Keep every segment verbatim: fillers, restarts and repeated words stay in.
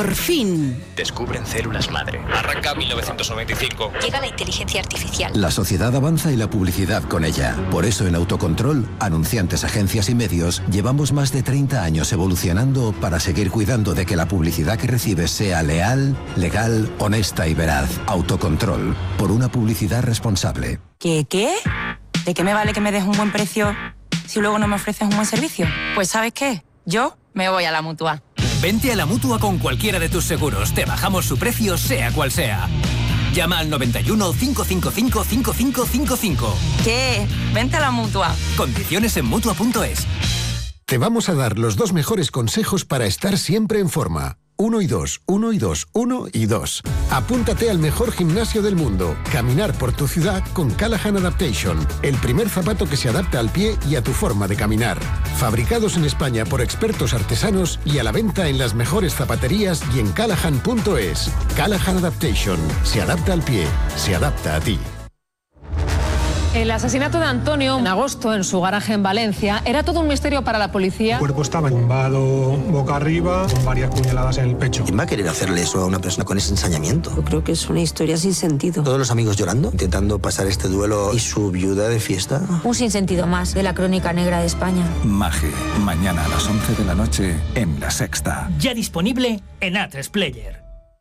Por fin. Descubren células madre. Arranca mil novecientos noventa y cinco. Llega la inteligencia artificial. La sociedad avanza y la publicidad con ella. Por eso en Autocontrol, anunciantes, agencias y medios, llevamos más de treinta años evolucionando para seguir cuidando de que la publicidad que recibes sea leal, legal, honesta y veraz. Autocontrol. Por una publicidad responsable. ¿Qué qué? ¿De qué me vale que me des un buen precio si luego no me ofreces un buen servicio? Pues ¿sabes qué? Yo me voy a la Mutua. Vente a la Mutua con cualquiera de tus seguros. Te bajamos su precio, sea cual sea. Llama al noventa y uno, cinco cinco cinco, cinco cinco cinco cinco. ¿Qué? Vente a la Mutua. Condiciones en Mutua punto es. Te vamos a dar los dos mejores consejos para estar siempre en forma. Uno y dos, uno y dos, uno y dos. Apúntate al mejor gimnasio del mundo. Caminar por tu ciudad con Callahan Adaptation. El primer zapato que se adapta al pie y a tu forma de caminar. Fabricados en España por expertos artesanos y a la venta en las mejores zapaterías y en callahan punto es. Callahan Adaptation. Se adapta al pie. Se adapta a ti. El asesinato de Antonio en agosto en su garaje en Valencia era todo un misterio para la policía. El cuerpo estaba tumbado boca arriba, con varias puñaladas en el pecho. ¿Quién va a querer hacerle eso a una persona con ese ensañamiento? Yo creo que es una historia sin sentido. Todos los amigos llorando, intentando pasar este duelo y su viuda de fiesta. Un sinsentido más de la crónica negra de España. Maje, mañana a las once de la noche en La Sexta. Ya disponible en A tres Player.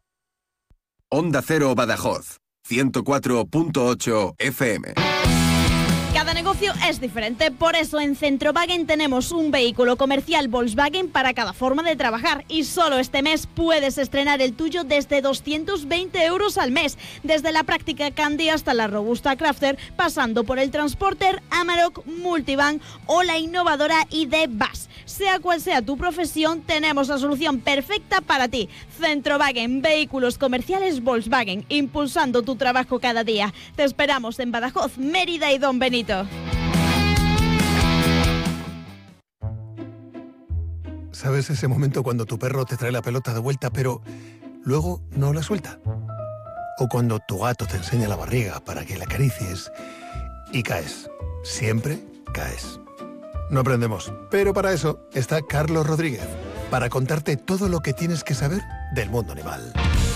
Onda Cero Badajoz, ciento cuatro punto ocho F M. Cada negocio es diferente, por eso en Centrowagen tenemos un vehículo comercial Volkswagen para cada forma de trabajar y solo este mes puedes estrenar el tuyo desde doscientos veinte euros al mes, desde la práctica Candy hasta la robusta Crafter, pasando por el Transporter, Amarok, Multivan o la innovadora I D Bus. Sea cual sea tu profesión, tenemos la solución perfecta para ti. Centrowagen, vehículos comerciales Volkswagen, impulsando tu trabajo cada día. Te esperamos en Badajoz, Mérida y Don Benito. ¿Sabes ese momento cuando tu perro te trae la pelota de vuelta pero luego no la suelta? O cuando tu gato te enseña la barriga para que la acaricies y caes. Siempre caes. No aprendemos, pero para eso está Carlos Rodríguez, para contarte todo lo que tienes que saber del mundo animal.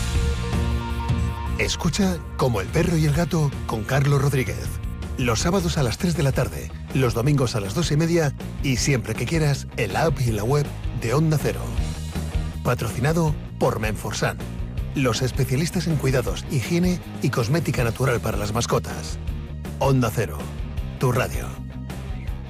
Escucha Como el perro y el gato con Carlos Rodríguez. Los sábados a las tres de la tarde, los domingos a las dos y media y siempre que quieras en la app y en la web de Onda Cero. Patrocinado por Menforsan, los especialistas en cuidados, higiene y cosmética natural para las mascotas. Onda Cero, tu radio.